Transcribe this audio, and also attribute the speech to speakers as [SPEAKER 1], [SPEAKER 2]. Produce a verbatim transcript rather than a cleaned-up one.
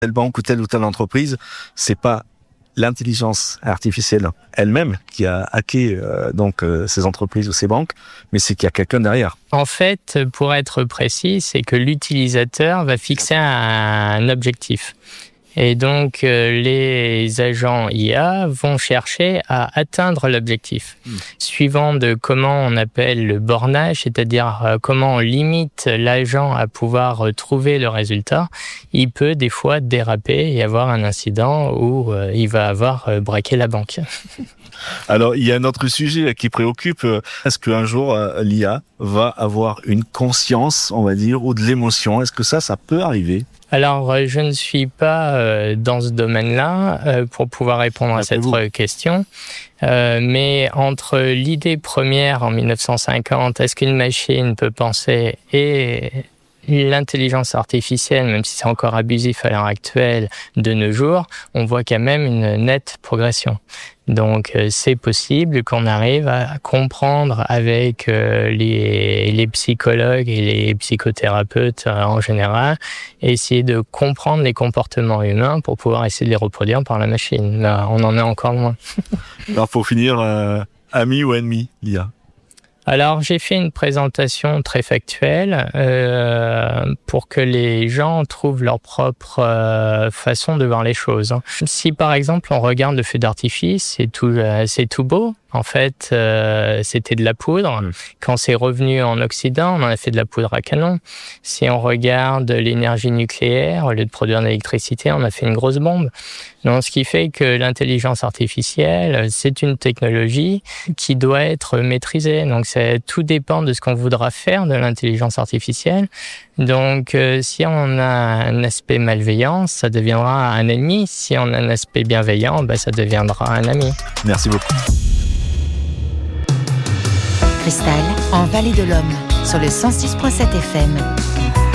[SPEAKER 1] telle banque ou telle ou telle entreprise, c'est pas l'intelligence artificielle elle-même qui a hacké euh, donc euh, ces entreprises ou ces banques, mais c'est qu'il y a quelqu'un derrière.
[SPEAKER 2] En fait, pour être précis, c'est que l'utilisateur va fixer un, un objectif. Et donc, euh, les agents I A vont chercher à atteindre l'objectif. Mmh. Suivant de comment on appelle le bornage, c'est-à-dire euh, comment on limite l'agent à pouvoir euh, trouver le résultat, il peut des fois déraper et avoir un incident où euh, il va avoir euh, braqué la banque.
[SPEAKER 1] Alors, il y a un autre sujet qui préoccupe. Est-ce qu'un jour, euh, l'I A va avoir une conscience, on va dire, ou de l'émotion? Est-ce que ça, ça peut arriver?
[SPEAKER 2] Alors, je ne suis pas euh, dans ce domaine-là euh, pour pouvoir répondre à cette vous. question. Euh, mais entre l'idée première en dix-neuf cent cinquante, est-ce qu'une machine peut penser, et l'intelligence artificielle, même si c'est encore abusif à l'heure actuelle, de nos jours, on voit quand même une nette progression. Donc, euh, c'est possible qu'on arrive à comprendre avec euh, les, les psychologues et les psychothérapeutes euh, en général, essayer de comprendre les comportements humains pour pouvoir essayer de les reproduire par la machine. Là, on en est encore loin.
[SPEAKER 1] Alors, pour finir, euh, ami ou ennemi, l'I A?
[SPEAKER 2] Alors, j'ai fait une présentation très factuelle euh, pour que les gens trouvent leur propre euh, façon de voir les choses. Si, par exemple, on regarde le feu d'artifice, c'est tout, euh, c'est tout beau. En fait, euh, c'était de la poudre. Mmh. Quand c'est revenu en Occident, on en a fait de la poudre à canon. Si on regarde l'énergie nucléaire, au lieu de produire de l'électricité, on a fait une grosse bombe. Donc, ce qui fait que l'intelligence artificielle, c'est une technologie qui doit être maîtrisée. Donc, c'est, tout dépend de ce qu'on voudra faire de l'intelligence artificielle. Donc, euh, si on a un aspect malveillant, ça deviendra un ennemi. Si on a un aspect bienveillant, ben, ça deviendra un ami.
[SPEAKER 1] Merci beaucoup.
[SPEAKER 3] Cristal, en Vallée de l'Homme, sur le cent six virgule sept F M.